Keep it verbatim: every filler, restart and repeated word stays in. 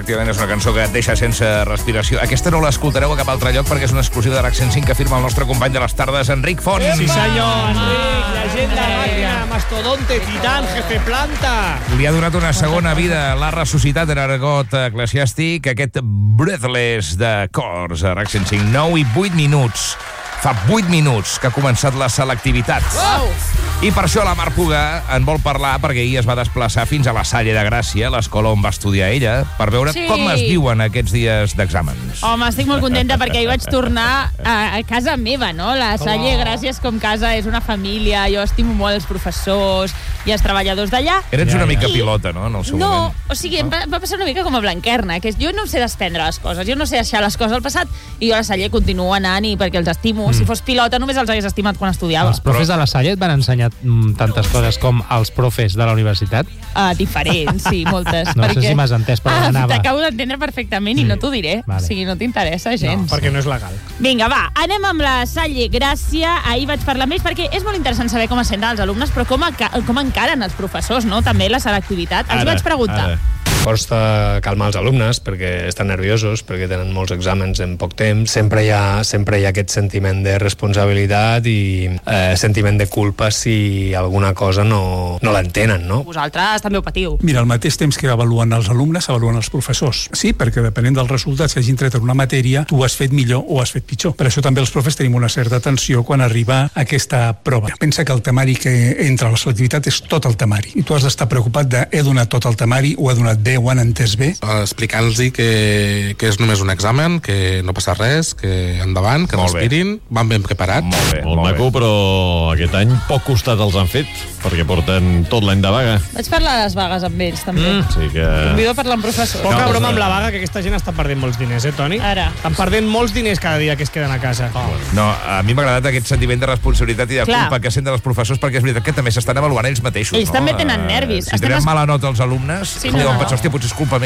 efectivament, és una cançó que et deixa sense respiració. Aquesta no l'escoltareu a cap altre lloc perquè és una exclusiva de RAC cent cinc que firma el nostre company de les tardes, Enric Font. Sí, senyor, Enric, llegenda màquina, mastodonte, titán, jefe planta. Li ha donat una segona vida, l'ha ressuscitat en argot eclesiàstic, aquest Breathless de Cors a RAC cent cinc, nou i vuit minuts. Fa vuit minuts que ha començat la selectivitat. Wow. I per això la Mar Puga en vol parlar, perquè ahir es va desplaçar fins a la Salle de Gràcia, l'escola on va estudiar ella, per veure Sí. com es viuen aquests dies d'exàmens. Home, estic molt contenta perquè ahir vaig tornar a, a casa meva, no? La Salle, gràcies com casa, és una família, jo estimo molt els professors i els treballadors d'allà. Eres Ja, una ja. mica pilota, no?, en el seu No, moment. o sigui, em va, va passar una mica com a Blanquerna, que és, jo no sé desprendre les coses, jo no sé deixar les coses al passat, i jo a la Salle continuo anant i perquè els estimo. Mm. Si fos pilota només els hagués estimat quan estudiava. Els profes de la Salle et van ensenyar mm, tantes coses com els profes de la universitat? Uh, diferents, sí, moltes. No sé perquè... si m'has entès per on ah, anava. T'acabo d'entendre perfectament i no t'ho diré. Vale. O sigui, no t'interessa gens. Perquè no és legal. Vinga, va, anem amb la Salle Gràcia. Ahir vaig parlar amb ells perquè és molt interessant saber com es senten els alumnes, però com, com encaren els professors, no? També la selectivitat. Els Ara, vaig preguntar. ara. Costa calmar els alumnes perquè estan nerviosos, perquè tenen molts exàmens en poc temps. Sempre hi ha, sempre hi ha aquest sentiment de responsabilitat i eh, sentiment de culpa si alguna cosa no, no l'entenen, no? Vosaltres també ho patiu. Mira, al mateix temps que avaluen els alumnes, avaluen els professors. Sí, perquè depenent dels resultats que hagin tret en una matèria, tu ho has fet millor o has fet pitjor. Per això també els profes tenim una certa tensió quan arriba a aquesta prova. Pensa que el temari que entra a la selectivitat és tot el temari. I tu has d'estar preocupat de he donat tot el temari o he donat bé o han entès bé. Explicant-los que, que és només un examen, que no passa res, que endavant, que Molt bé. respirin, van ben preparats. Molt bé, Molt molt maco, bé. però aquest any poc costat els han fet, perquè porten tot l'any de vaga. Vaig parlar a les vagues amb ells, també. Mm. Així que... Convido a parlar amb professors. Poca No, broma no. amb la vaga, que aquesta gent està perdent molts diners, eh, Toni? Ara. Estan perdent molts diners cada dia que es queden a casa. Oh. No, a mi m'ha agradat aquest sentiment de responsabilitat i de Clar. culpa que senten els professors, perquè és veritat que també s'estan avaluant ells mateixos. Ells no? també tenen Eh, nervis. Si Estem tenen es- mala nota els alumnes, Sí, podeu no, no. pensar, hòstia, potser és culpa meva.